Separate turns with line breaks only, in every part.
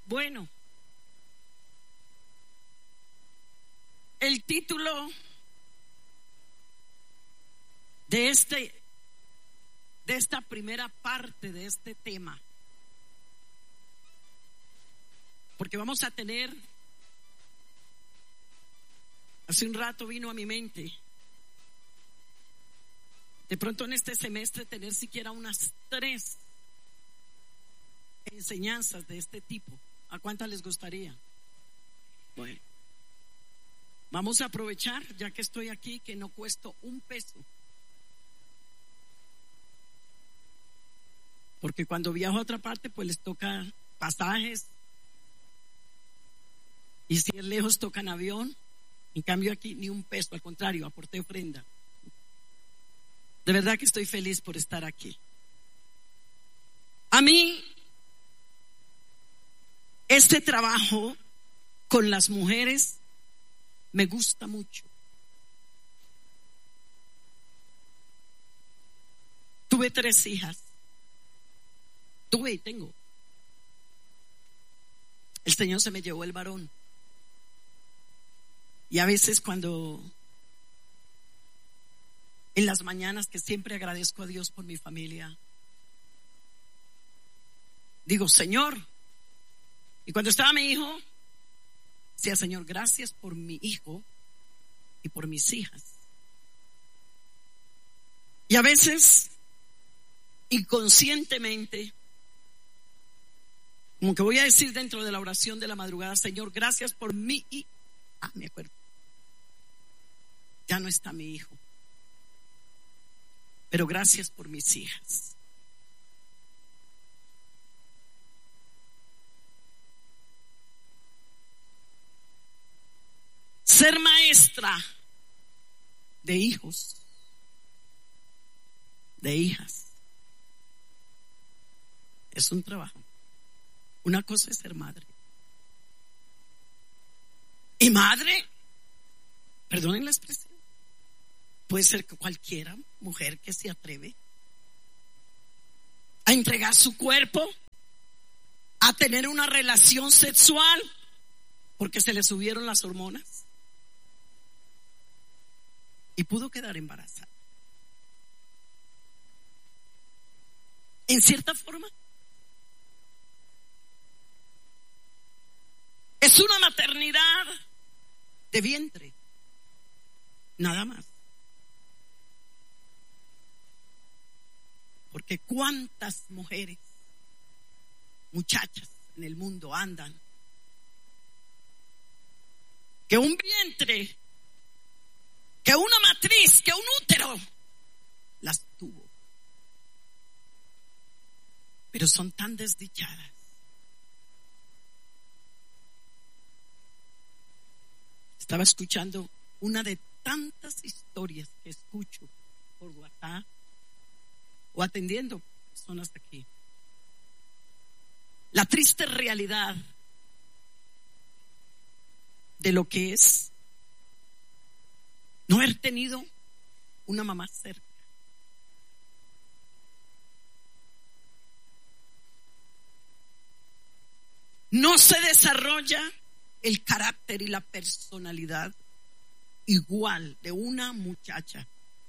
Bueno, el título de esta primera parte de este tema, porque vamos a tener, hace un rato vino a mi mente, de pronto en este semestre tener siquiera unas 3 enseñanzas de este tipo. ¿A cuántas les gustaría? Bueno, vamos a aprovechar, ya que estoy aquí, que no cuesto un peso. Porque cuando viajo a otra parte, pues les toca pasajes. Y si es lejos, tocan avión. En cambio aquí ni un peso, al contrario, aporté ofrenda. De verdad que estoy feliz por estar aquí. A mí, este trabajo con las mujeres me gusta mucho. Tuve 3 hijas. Tuve y tengo. El Señor se me llevó el varón. Y a veces cuando en las mañanas, que siempre agradezco a Dios por mi familia, digo, Señor, y cuando estaba mi hijo, decía, Señor, gracias por mi hijo y por mis hijas. Y a veces, inconscientemente, como que voy a decir dentro de la oración de la madrugada, Señor, gracias por mi hijo. Me acuerdo. Ya no está mi hijo. Pero gracias por mis hijas. Ser maestra de hijos, de hijas, es un trabajo. Una cosa es ser madre. Y madre, perdonen la expresión, puede ser que cualquiera mujer que se atreve a entregar su cuerpo, a tener una relación sexual, porque se le subieron las hormonas y pudo quedar embarazada. En cierta forma, es una maternidad de vientre, nada más. Porque cuántas mujeres, muchachas en el mundo andan, que un vientre, que una matriz, que un útero, las tuvo. Pero son tan desdichadas. Estaba escuchando una de tantas historias que escucho por WhatsApp o atendiendo personas aquí. La triste realidad de lo que es no haber tenido una mamá cerca. No se desarrolla el carácter y la personalidad igual de una muchacha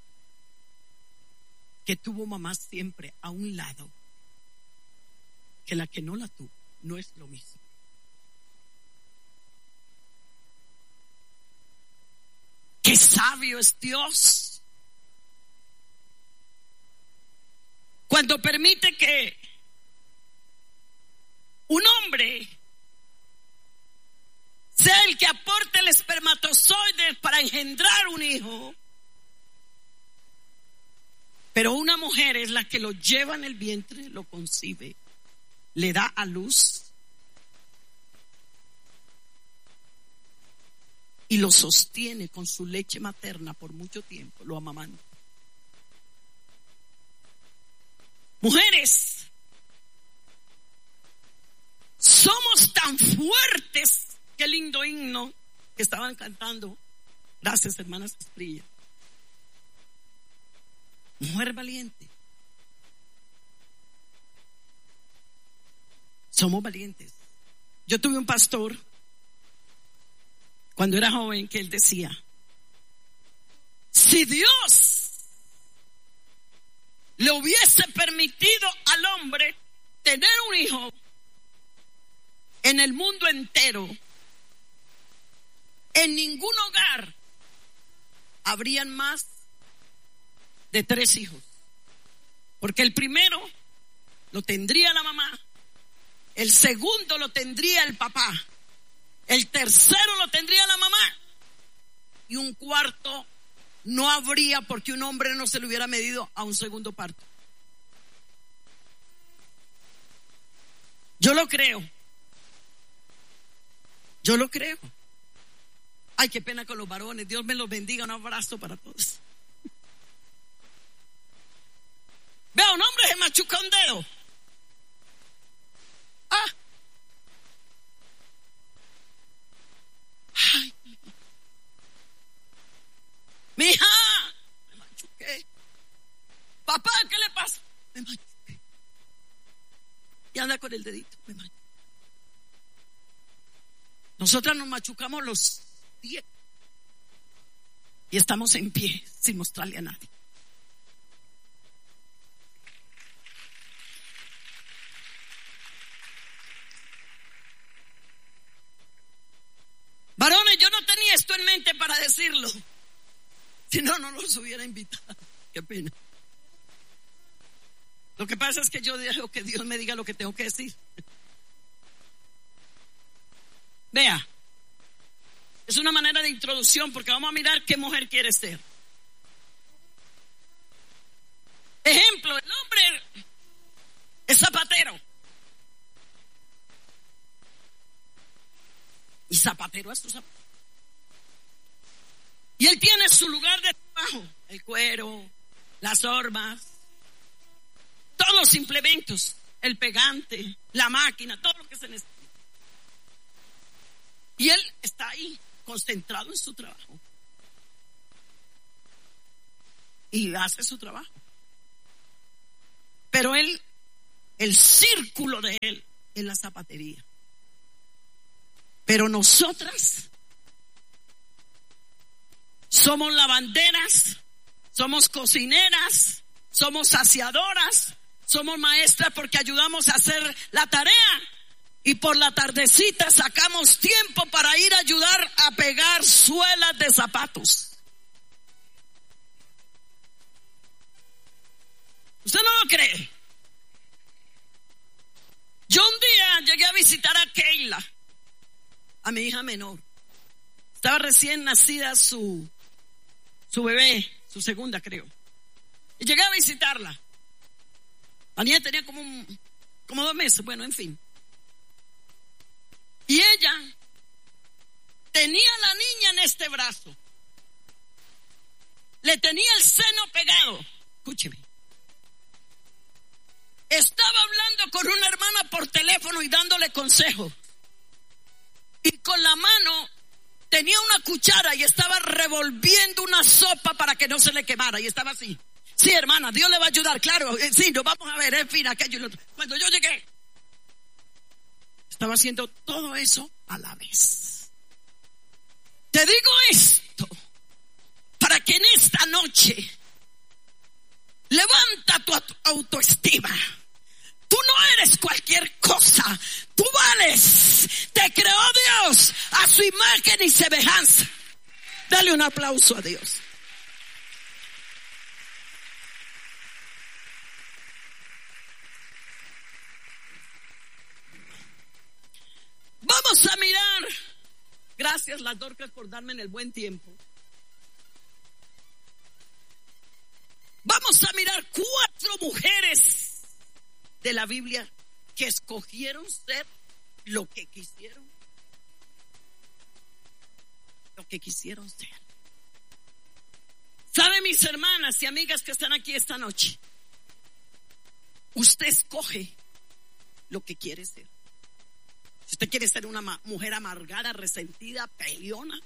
que tuvo mamá siempre a un lado que la que no la tuvo. No es lo mismo. ¡Qué sabio es Dios! Cuando permite que un hombre sea el que aporte el espermatozoide para engendrar un hijo, pero una mujer es la que lo lleva en el vientre, lo concibe, le da a luz y lo sostiene con su leche materna por mucho tiempo, lo amamanta. Mujeres, somos tan fuertes. Qué lindo himno que estaban cantando. Gracias, hermanas Esprilla. Mujer valiente. Somos valientes. Yo tuve un pastor cuando era joven que él decía: si Dios le hubiese permitido al hombre tener un hijo, en el mundo entero, en ningún hogar habrían más de 3 hijos, porque el primero lo tendría la mamá, el segundo lo tendría el papá, el tercero lo tendría la mamá, y un cuarto no habría, porque un hombre no se le hubiera medido a un segundo parto. Yo lo creo. Ay, qué pena con los varones. Dios me los bendiga. Un abrazo para todos. Vea, un hombre se machuca un dedo. Ay, mija, me machuqué. Papá, ¿qué le pasa? Me machuqué. Y anda con el dedito. Me machuqué. Nosotras nos machucamos los 10 y estamos en pie sin mostrarle a nadie. Varones, yo no tenía esto en mente para decirlo, si no, no los hubiera invitado. Qué pena. Lo que pasa es que yo dejo que Dios me diga lo que tengo que decir. Vea, es una manera de introducción, porque vamos a mirar qué mujer quiere ser. Ejemplo, el hombre es zapatero. Y zapatero es tu zapato. Y él tiene su lugar de trabajo: el cuero, las hormas, todos los implementos, el pegante, la máquina, todo lo que se necesita. Y él está ahí, concentrado en su trabajo. Y hace su trabajo. Pero él, el círculo de él es la zapatería. Pero nosotras somos lavanderas, somos cocineras, somos saciadoras, somos maestras porque ayudamos a hacer la tarea. Y por la tardecita sacamos tiempo para ir a ayudar a pegar suelas de zapatos. ¿Usted no lo cree? Yo un día llegué a visitar a Keila, a mi hija menor. Estaba recién nacida su bebé, su segunda creo. Y llegué a visitarla. La niña tenía como 2 meses, bueno, en fin. Y ella tenía a la niña en este brazo. Le tenía el seno pegado. Escúcheme. Estaba hablando con una hermana por teléfono y dándole consejo. Y con la mano tenía una cuchara y estaba revolviendo una sopa para que no se le quemara. Y estaba así. Sí, hermana, Dios le va a ayudar. Claro, sí, nos vamos a ver, en fin, aquello. Cuando yo llegué, estaba haciendo todo eso a la vez. Te digo esto para que en esta noche levanta tu autoestima. Tú no eres cualquier cosa. Tú vales. Te creó Dios a su imagen y semejanza. Dale un aplauso a Dios. Vamos a mirar. Gracias, las Dorcas, por darme en el buen tiempo. Vamos a mirar 4 mujeres de la Biblia que escogieron ser lo que quisieron. Lo que quisieron ser. ¿Sabe, mis hermanas y amigas que están aquí esta noche? Usted escoge lo que quiere ser. Si usted quiere ser una mujer amargada, resentida, peleona,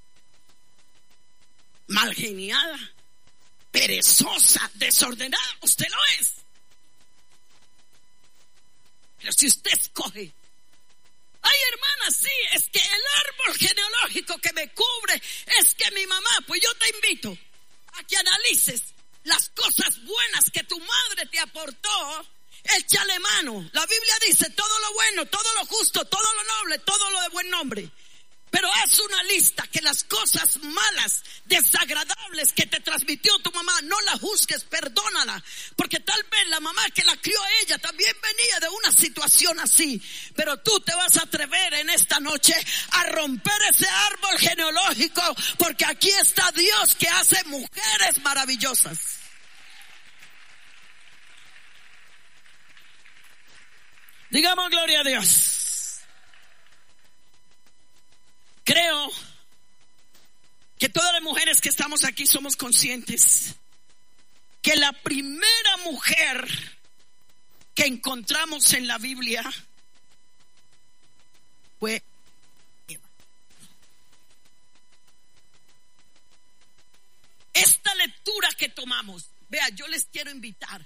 malgeniada, perezosa, desordenada, usted lo es. Pero si usted escoge, hay así, es que el árbol genealógico que me cubre es que mi mamá, pues yo te invito a que analices las cosas buenas que tu madre te aportó. Échale mano. La Biblia dice todo lo bueno, todo lo justo, todo lo noble, todo lo de buen nombre. Pero haz una lista que las cosas malas, desagradables que te transmitió tu mamá, no la juzgues, perdónala. Porque tal vez la mamá que la crió a ella también venía de una situación así. Pero tú te vas a atrever en esta noche a romper ese árbol genealógico, porque aquí está Dios que hace mujeres maravillosas. Digamos gloria a Dios. Creo que todas las mujeres que estamos aquí somos conscientes que la primera mujer que encontramos en la Biblia fue Eva. Esta lectura que tomamos, vea, yo les quiero invitar.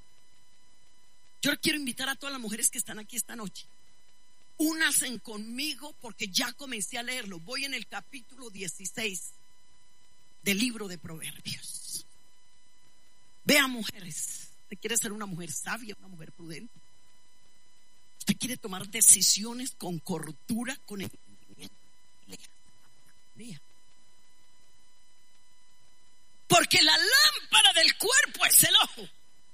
Yo quiero invitar a todas las mujeres que están aquí esta noche. Únanse conmigo porque ya comencé a leerlo. Voy en el capítulo 16 del libro de Proverbios. Vean, mujeres, usted quiere ser una mujer sabia, una mujer prudente. Usted quiere tomar decisiones con cordura, con entendimiento. Lea. Porque la lámpara del cuerpo es el ojo.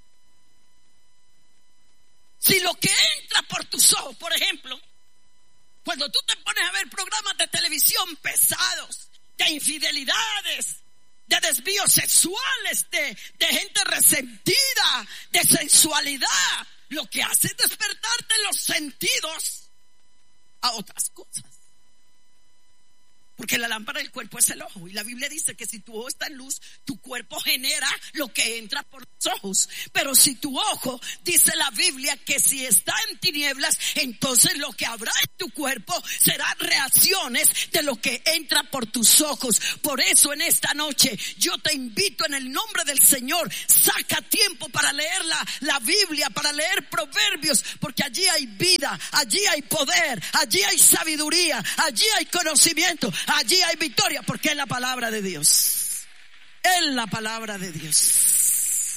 Si lo que entra por tus ojos, por ejemplo, cuando tú te pones a ver programas de televisión pesados, de infidelidades, de desvíos sexuales, de gente resentida, de sensualidad, lo que hace es despertarte los sentidos a otras cosas. Porque la lámpara del cuerpo es el ojo. Y la Biblia dice que si tu ojo está en luz, tu cuerpo genera lo que entra por los ojos. Pero si tu ojo, dice la Biblia, que si está en tinieblas, entonces lo que habrá en tu cuerpo serán reacciones de lo que entra por tus ojos. Por eso en esta noche yo te invito en el nombre del Señor, saca tiempo para leer la Biblia, para leer Proverbios, porque allí hay vida, allí hay poder, allí hay sabiduría, allí hay conocimiento. Allí hay victoria porque es la palabra de Dios. Es la palabra de Dios.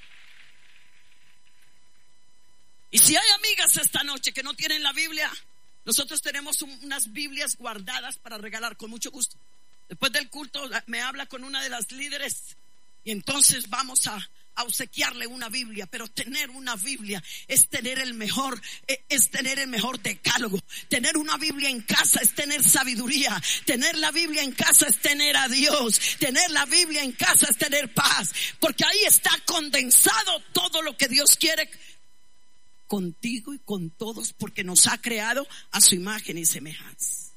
Y si hay amigas esta noche que no tienen la Biblia, nosotros tenemos unas Biblias guardadas para regalar con mucho gusto. Después del culto me habla con una de las líderes y entonces vamos a obsequiarle una Biblia. Pero tener una Biblia es tener el mejor decálogo. Tener una Biblia en casa es tener sabiduría. Tener la Biblia en casa es tener a Dios. Tener la Biblia en casa es tener paz, porque ahí está condensado todo lo que Dios quiere contigo y con todos, porque nos ha creado a su imagen y semejanza.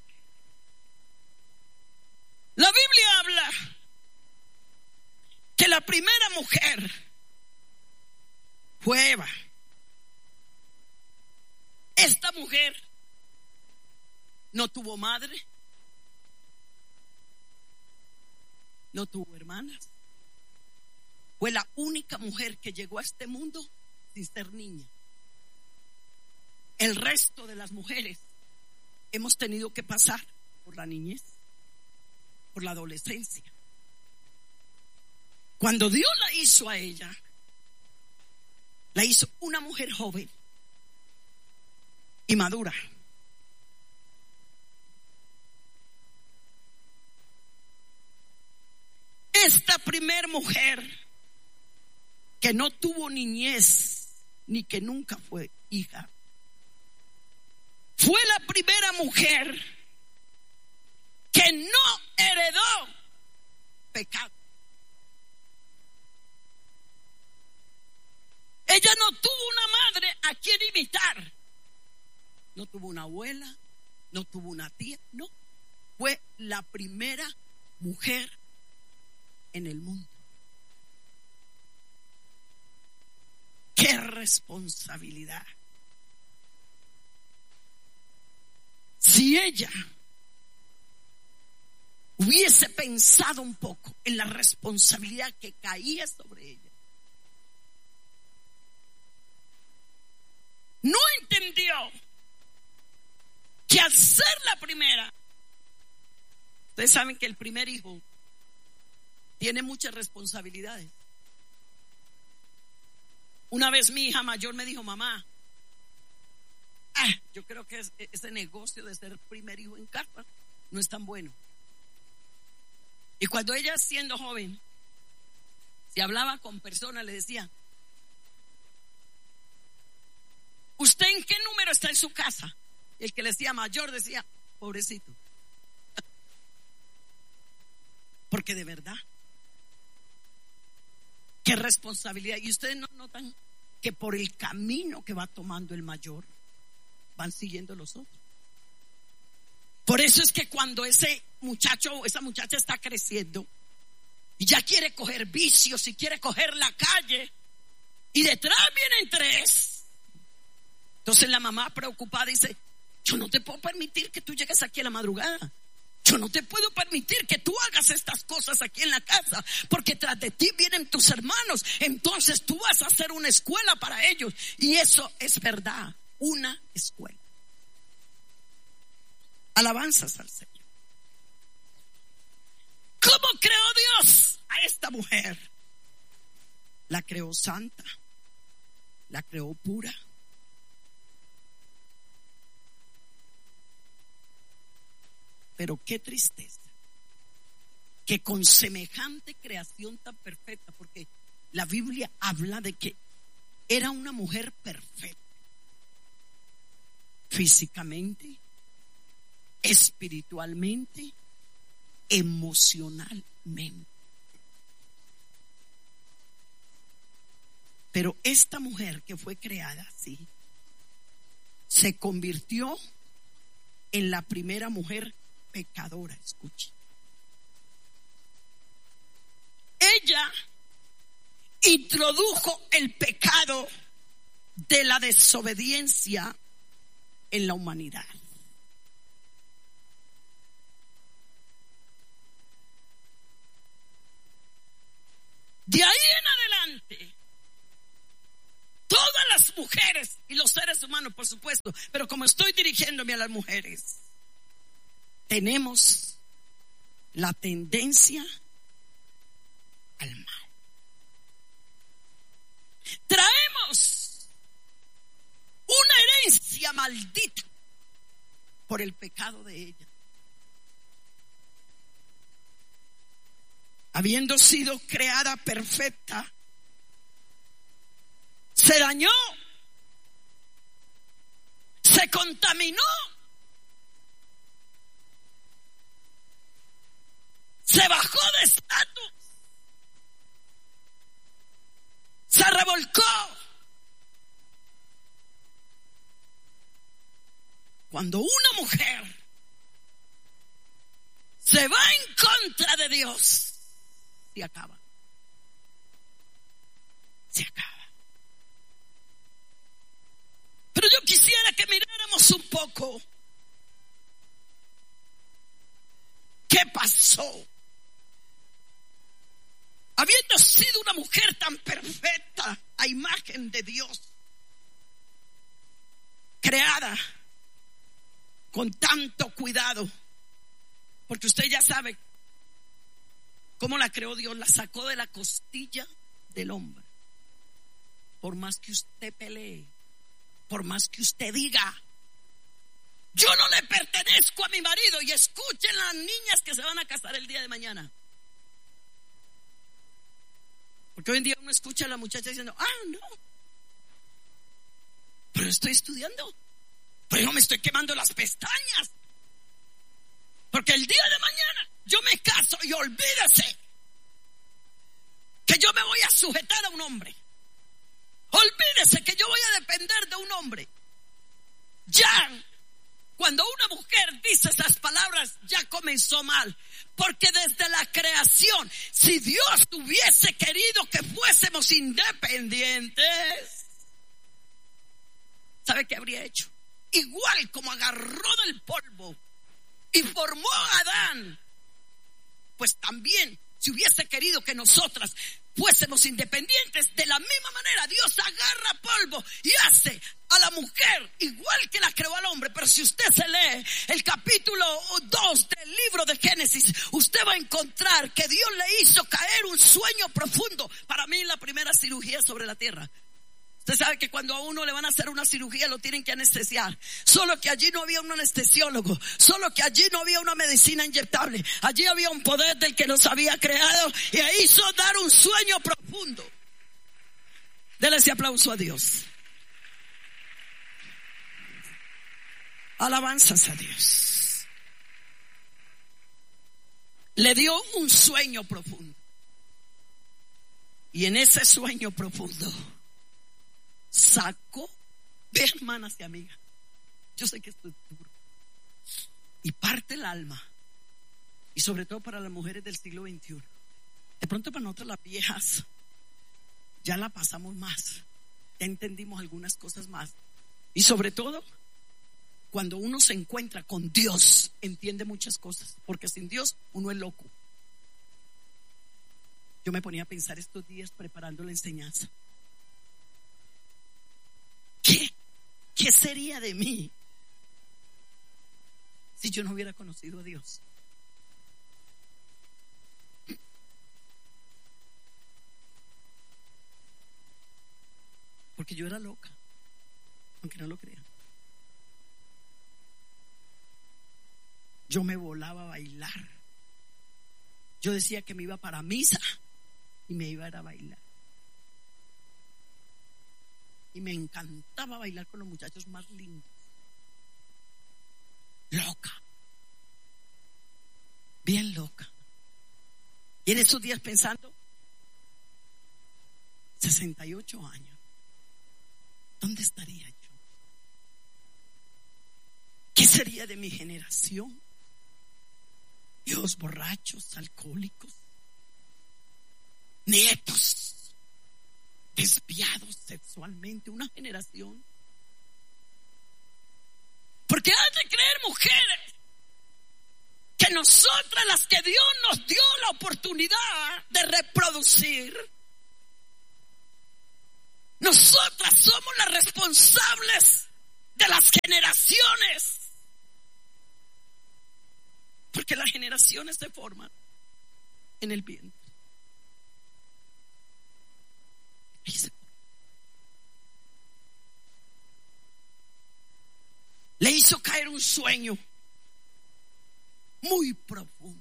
La Biblia habla que la primera mujer fue Eva. Esta mujer no tuvo madre, no tuvo hermanas. Fue la única mujer que llegó a este mundo sin ser niña. El resto de las mujeres hemos tenido que pasar por la niñez, por la adolescencia. Cuando Dios la hizo a ella, la hizo una mujer joven y madura. Esta primer mujer que no tuvo niñez ni que nunca fue hija, fue la primera mujer que no heredó pecado. Ella no tuvo una madre a quien imitar. No tuvo una abuela, no tuvo una tía, no. Fue la primera mujer en el mundo. ¡Qué responsabilidad! Si ella hubiese pensado un poco en la responsabilidad que caía sobre ella, no entendió que al ser la primera. Ustedes saben que el primer hijo tiene muchas responsabilidades. Una vez mi hija mayor me dijo: mamá, yo creo que ese negocio de ser primer hijo en casa no es tan bueno. Y cuando ella, siendo joven, si hablaba con personas, le decía: ¿usted en qué número está en su casa? Y el que le decía mayor decía: pobrecito. Porque de verdad, qué responsabilidad. Y ustedes no notan que por el camino que va tomando el mayor van siguiendo los otros. Por eso es que cuando ese muchacho o esa muchacha está creciendo y ya quiere coger vicios y quiere coger la calle, y detrás vienen tres, entonces la mamá preocupada dice: yo no te puedo permitir que tú llegues aquí a la madrugada. Yo no te puedo permitir que tú hagas estas cosas aquí en la casa, porque tras de ti vienen tus hermanos. Entonces tú vas a hacer una escuela para ellos. Y eso es verdad, una escuela. Alabanzas al Señor. ¿Cómo creó Dios a esta mujer? La creó santa, la creó pura. Pero qué tristeza que con semejante creación tan perfecta, porque la Biblia habla de que era una mujer perfecta, físicamente, espiritualmente, emocionalmente. Pero esta mujer que fue creada así, se convirtió en la primera mujer pecadora. Escuche, ella introdujo el pecado de la desobediencia en la humanidad. De ahí en adelante, todas las mujeres y los seres humanos, por supuesto, pero como estoy dirigiéndome a las mujeres, tenemos la tendencia al mal. Traemos una herencia maldita por el pecado de ella. Habiendo sido creada perfecta, se dañó, se contaminó, se bajó de estatus, se revolcó. Cuando una mujer se va en contra de Dios, se acaba. Se acaba. Pero yo quisiera que miráramos un poco qué pasó. Habiendo sido una mujer tan perfecta a imagen de Dios, creada con tanto cuidado, porque usted ya sabe cómo la creó Dios, la sacó de la costilla del hombre. Por más que usted pelee, por más que usted diga: yo no le pertenezco a mi marido, y escuchen las niñas que se van a casar el día de mañana. Porque hoy en día uno escucha a la muchacha diciendo: no, pero estoy estudiando, pero yo me estoy quemando las pestañas, porque el día de mañana yo me caso y olvídese que yo me voy a sujetar a un hombre. Olvídese que yo voy a depender de un hombre. Ya, cuando una mujer dice esas palabras, ya comenzó mal. Porque desde la creación, si Dios hubiese querido que fuésemos independientes, ¿sabe qué habría hecho? Igual como agarró del polvo y formó a Adán, pues también si hubiese querido que nosotras fuésemos independientes, de la misma manera Dios agarra polvo y hace a la mujer igual que la creó al hombre. Pero si usted se lee el capítulo 2 del libro de Génesis, usted va a encontrar que Dios le hizo caer un sueño profundo. Para mí, la primera cirugía sobre la tierra. Usted sabe que cuando a uno le van a hacer una cirugía lo tienen que anestesiar. Solo que allí no había un anestesiólogo. Solo que allí no había una medicina inyectable. Allí había un poder del que nos había creado y hizo dar un sueño profundo. Dele ese aplauso a Dios. Alabanzas a Dios. Le dio un sueño profundo. Y en ese sueño profundo sacó, ve, hermanas y amigas, yo sé que esto es duro y parte el alma, y sobre todo para las mujeres del siglo XXI. De pronto para nosotras las viejas ya la pasamos más, ya entendimos algunas cosas más, y sobre todo cuando uno se encuentra con Dios entiende muchas cosas, porque sin Dios uno es loco. Yo me ponía a pensar estos días preparando la enseñanza. ¿Qué sería de mí si yo no hubiera conocido a Dios? Porque yo era loca, aunque no lo crean. Yo me volaba a bailar. Yo decía que me iba para misa y me iba a ir a bailar. Y me encantaba bailar con los muchachos más lindos. Loca. Bien loca. Y en esos días pensando, 68 años, ¿dónde estaría yo? ¿Qué sería de mi generación? Hijos borrachos, alcohólicos, nietos desviados sexualmente, una generación. Porque has de creer, mujeres, que nosotras, las que Dios nos dio la oportunidad de reproducir, nosotras somos las responsables de las generaciones. Porque las generaciones se forman en el vientre. Le hizo caer un sueño muy profundo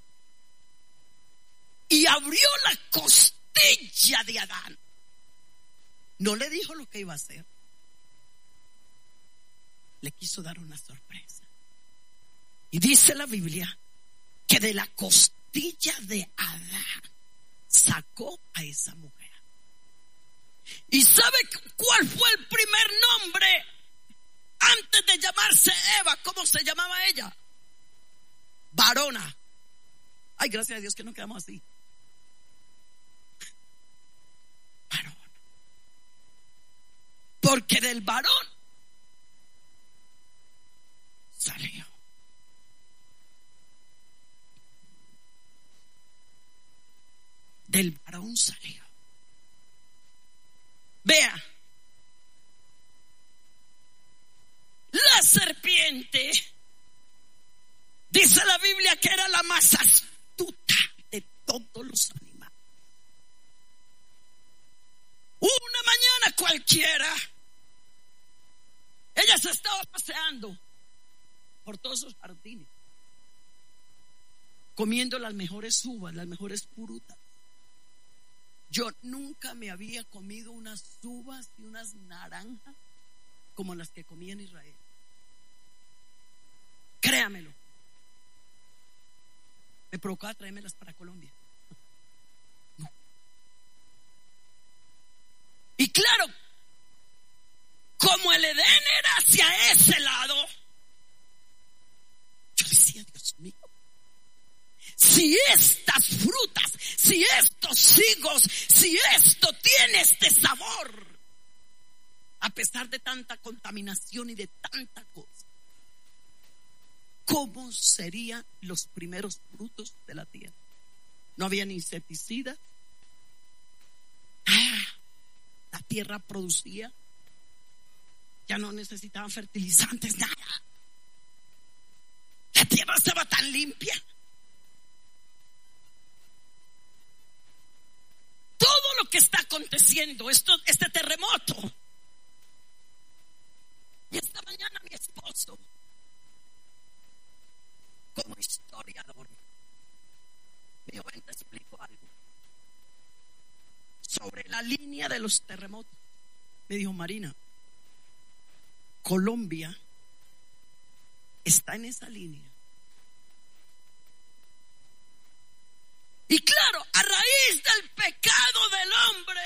y abrió la costilla de Adán. No le dijo lo que iba a hacer, le quiso dar una sorpresa. Y dice la Biblia que de la costilla de Adán sacó a esa mujer. ¿Y sabe cuál fue el primer nombre antes de llamarse Eva? ¿Cómo se llamaba ella? Varona. Ay, gracias a Dios que no quedamos así. Varón. Porque del varón salió. Del varón salió. Vea, la serpiente, dice la Biblia que era la más astuta de todos los animales. Una mañana cualquiera, ella se estaba paseando por todos esos jardines, comiendo las mejores uvas, las mejores frutas. Yo nunca me había comido unas uvas y unas naranjas como las que comía en Israel. Créamelo. Me provocaba traérmelas para Colombia. No. Y claro, como el Edén era hacia ese lado, yo decía, Dios mío, si estas frutas, si estos higos, si esto tiene este sabor, a pesar de tanta contaminación y de tanta cosa, ¿cómo serían los primeros frutos de la tierra? no había ni insecticida. La tierra producía, ya no necesitaban fertilizantes, nada. La tierra estaba tan limpia. Todo lo que está aconteciendo, este terremoto. Y esta mañana mi esposo, como historiador, me dijo: ven, te explico algo sobre la línea de los terremotos. Me dijo: Marina, Colombia está en esa línea. Y claro, a raíz del pecado del hombre.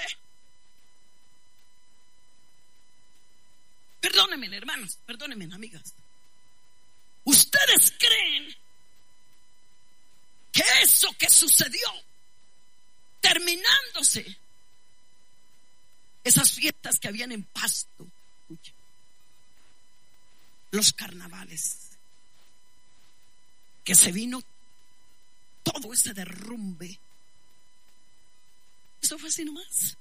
Perdónenme, hermanos, perdónenme, amigas. ¿Ustedes creen que eso que sucedió, terminándose esas fiestas que habían en Pasto, los carnavales, que se vino todo ese derrumbe, eso fue así nomás?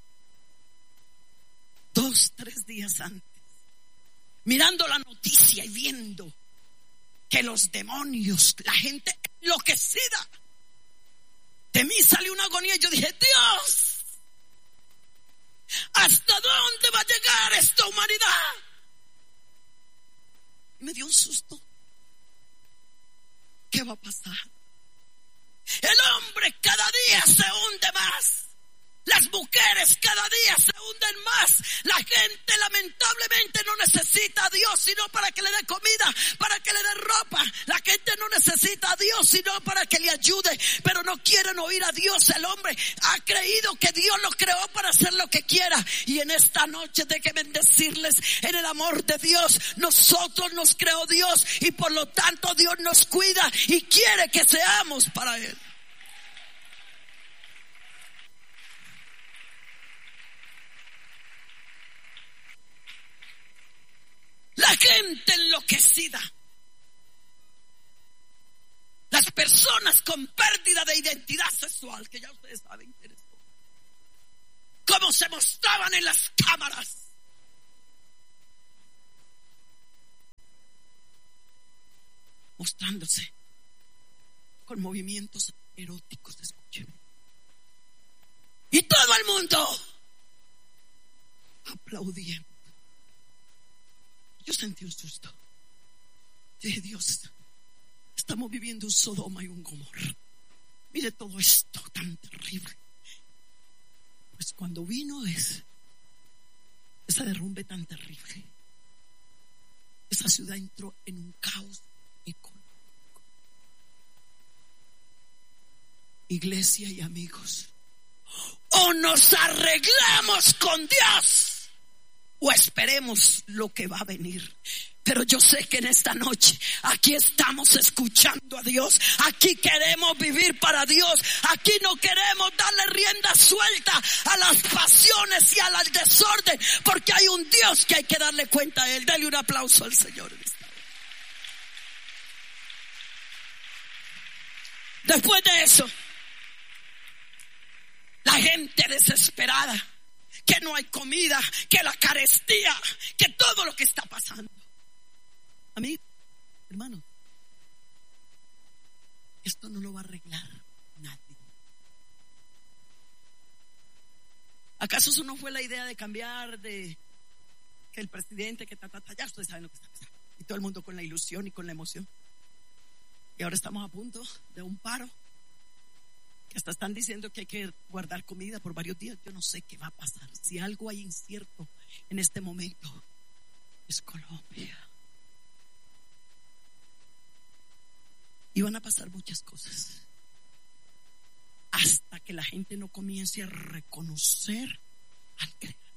2, 3 días antes, mirando la noticia y viendo que los demonios, la gente enloquecida, de mí salió una agonía. Y yo dije: Dios, ¿hasta dónde va a llegar esta humanidad? Y me dio un susto. ¿Qué va a pasar? El hombre cada día se hunde más. Las mujeres cada día se hunden más. La gente lamentablemente no necesita a Dios sino para que le dé comida, para que le dé ropa. La gente no necesita a Dios sino para que le ayude, pero no quieren oír a Dios. El hombre ha creído que Dios lo creó para hacer lo que quiera. Y en esta noche déjenme decirles, en el amor de Dios, nosotros nos creó Dios y por lo tanto Dios nos cuida y quiere que seamos para Él. La gente enloquecida, las personas con pérdida de identidad sexual, que ya ustedes saben quiénes son, cómo se mostraban en las cámaras, mostrándose con movimientos eróticos, escuchen, y todo el mundo aplaudiendo. Yo sentí un susto. Dije: Dios, estamos viviendo un Sodoma y un Gomorra. Mire todo esto tan terrible. Pues cuando vino ese derrumbe tan terrible, esa ciudad entró en un caos económico. Iglesia y amigos, o nos arreglamos con Dios o esperemos lo que va a venir. Pero yo sé que en esta noche aquí estamos escuchando a Dios. Aquí queremos vivir para Dios. Aquí no queremos darle rienda suelta a las pasiones y al desorden, porque hay un Dios que hay que darle cuenta a Él. Dale un aplauso al Señor. Después de eso, la gente desesperada, que no hay comida, que la carestía, que todo lo que está pasando. A mí, hermano, esto no lo va a arreglar nadie. ¿Acaso eso no fue la idea de cambiar de que el presidente, que ya ustedes saben lo que está pasando? Y todo el mundo con la ilusión y con la emoción. Y ahora estamos a punto de un paro, que hasta están diciendo que hay que guardar comida por varios días. Yo no sé qué va a pasar. Si algo hay incierto en este momento, es Colombia. Y van a pasar muchas cosas hasta que la gente no comience a reconocer al Creador.